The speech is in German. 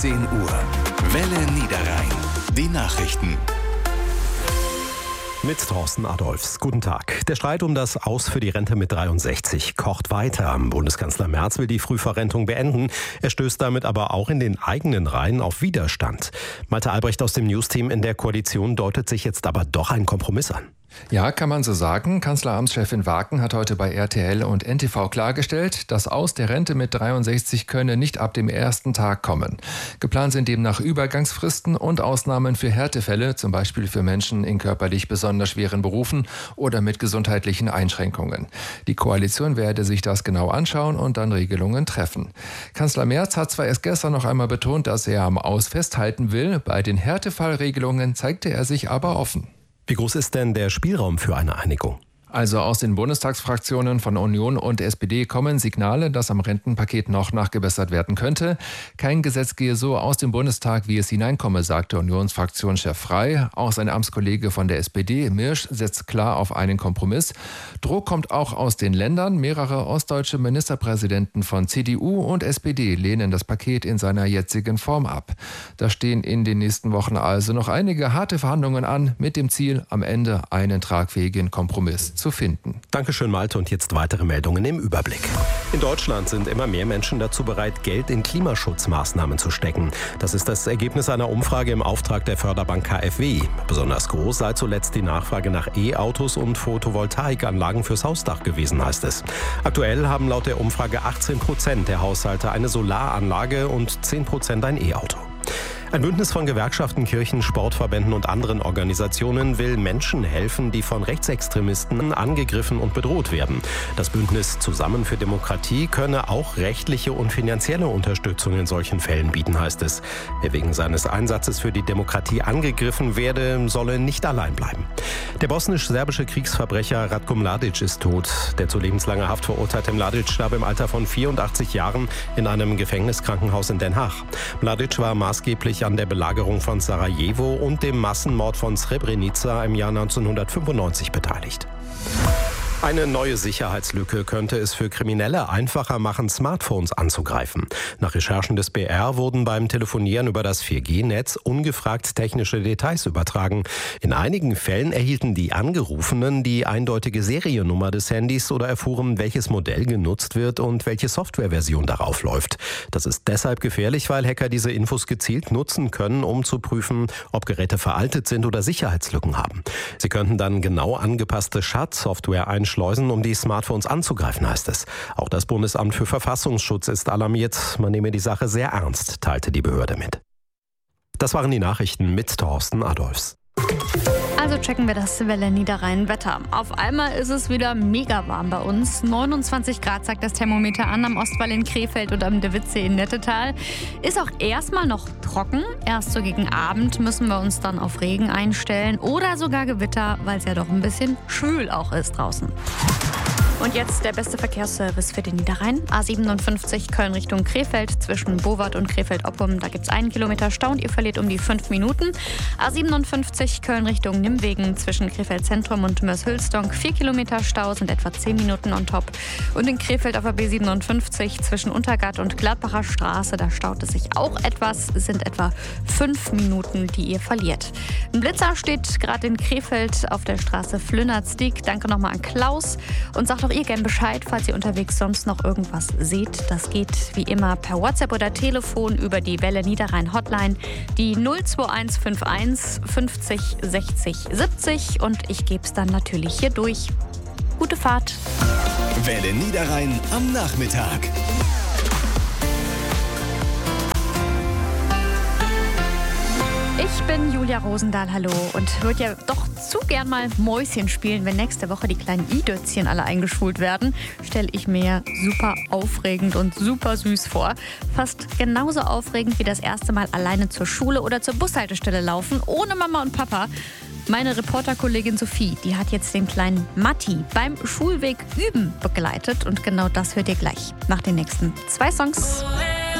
10 Uhr. Welle Niederrhein. Die Nachrichten. Mit Thorsten Adolphs. Guten Tag. Der Streit um das Aus für die Rente mit 63 kocht weiter. Bundeskanzler Merz will die Frühverrentung beenden. Er stößt damit aber auch in den eigenen Reihen auf Widerstand. Malte Albrecht aus dem Newsteam in der Koalition deutet sich jetzt aber doch ein Kompromiss an. Ja, kann man so sagen. Kanzleramtschefin Waken hat heute bei RTL und NTV klargestellt, das Aus der Rente mit 63 könne nicht ab dem ersten Tag kommen. Geplant sind demnach Übergangsfristen und Ausnahmen für Härtefälle, zum Beispiel für Menschen in körperlich besonders schweren Berufen oder mit gesundheitlichen Einschränkungen. Die Koalition werde sich das genau anschauen und dann Regelungen treffen. Kanzler Merz hat zwar erst gestern noch einmal betont, dass er am Aus festhalten will, bei den Härtefallregelungen zeigte er sich aber offen. Wie groß ist denn der Spielraum für eine Einigung? Also aus den Bundestagsfraktionen von Union und SPD kommen Signale, dass am Rentenpaket noch nachgebessert werden könnte. Kein Gesetz gehe so aus dem Bundestag, wie es hineinkomme, sagte Unionsfraktionschef Frey. Auch sein Amtskollege von der SPD, Mirsch, setzt klar auf einen Kompromiss. Druck kommt auch aus den Ländern. Mehrere ostdeutsche Ministerpräsidenten von CDU und SPD lehnen das Paket in seiner jetzigen Form ab. Da stehen in den nächsten Wochen also noch einige harte Verhandlungen an, mit dem Ziel, am Ende einen tragfähigen Kompromiss zu finden. Dankeschön, Malte. Und jetzt weitere Meldungen im Überblick. In Deutschland sind immer mehr Menschen dazu bereit, Geld in Klimaschutzmaßnahmen zu stecken. Das ist das Ergebnis einer Umfrage im Auftrag der Förderbank KfW. Besonders groß sei zuletzt die Nachfrage nach E-Autos und Photovoltaikanlagen fürs Hausdach gewesen, heißt es. Aktuell haben laut der Umfrage 18% der Haushalte eine Solaranlage und 10% ein E-Auto. Ein Bündnis von Gewerkschaften, Kirchen, Sportverbänden und anderen Organisationen will Menschen helfen, die von Rechtsextremisten angegriffen und bedroht werden. Das Bündnis Zusammen für Demokratie könne auch rechtliche und finanzielle Unterstützung in solchen Fällen bieten, heißt es. Wer wegen seines Einsatzes für die Demokratie angegriffen werde, solle nicht allein bleiben. Der bosnisch-serbische Kriegsverbrecher Ratko Mladic ist tot. Der zu lebenslanger Haft verurteilte Mladic starb im Alter von 84 Jahren in einem Gefängniskrankenhaus in Den Haag. Mladic war maßgeblich an der Belagerung von Sarajevo und dem Massenmord von Srebrenica im Jahr 1995 beteiligt. Eine neue Sicherheitslücke könnte es für Kriminelle einfacher machen, Smartphones anzugreifen. Nach Recherchen des BR wurden beim Telefonieren über das 4G-Netz ungefragt technische Details übertragen. In einigen Fällen erhielten die Angerufenen die eindeutige Seriennummer des Handys oder erfuhren, welches Modell genutzt wird und welche Softwareversion darauf läuft. Das ist deshalb gefährlich, weil Hacker diese Infos gezielt nutzen können, um zu prüfen, ob Geräte veraltet sind oder Sicherheitslücken haben. Sie könnten dann genau angepasste Schadsoftware einschleusen, um die Smartphones anzugreifen, heißt es. Auch das Bundesamt für Verfassungsschutz ist alarmiert. Man nehme die Sache sehr ernst, teilte die Behörde mit. Das waren die Nachrichten mit Thorsten Adolphs. Also checken wir das Welle Niederrhein-Wetter. Auf einmal ist es wieder mega warm bei uns. 29 Grad zeigt das Thermometer an am Ostwall in Krefeld und am De Witzsee in Nettetal. Ist auch erstmal noch trocken. Erst so gegen Abend müssen wir uns dann auf Regen einstellen oder sogar Gewitter, weil es ja doch ein bisschen schwül auch ist draußen. Und jetzt der beste Verkehrsservice für den Niederrhein. A57 Köln Richtung Krefeld zwischen Bowart und Krefeld-Oppum. Da gibt es 1 Kilometer Stau und ihr verliert um die 5 Minuten. A57 Köln Richtung Nimwegen zwischen Krefeld Zentrum und Mörs-Hülsdonk. 4 Kilometer Stau sind etwa 10 Minuten on top. Und in Krefeld auf der B57 zwischen Untergart und Gladbacher Straße. Da staut es sich auch etwas. Es sind etwa 5 Minuten, die ihr verliert. Ein Blitzer steht gerade in Krefeld auf der Straße Flünnertsdiek. Danke nochmal an Klaus und sagt auch ihr gern Bescheid, falls ihr unterwegs sonst noch irgendwas seht. Das geht wie immer per WhatsApp oder Telefon über die Welle Niederrhein Hotline, die 02151 50 60 70 und ich gebe es dann natürlich hier durch. Gute Fahrt. Welle Niederrhein am Nachmittag. Ich bin Julia Rosendahl, hallo, und würde ja doch zu gern mal Mäuschen spielen, wenn nächste Woche die kleinen i-Dötzchen alle eingeschult werden. Stelle ich mir super aufregend und super süß vor. Fast genauso aufregend wie das erste Mal alleine zur Schule oder zur Bushaltestelle laufen, ohne Mama und Papa. Meine Reporterkollegin Sophie, die hat jetzt den kleinen Matti beim Schulweg üben begleitet und genau das hört ihr gleich nach den nächsten 2 Songs.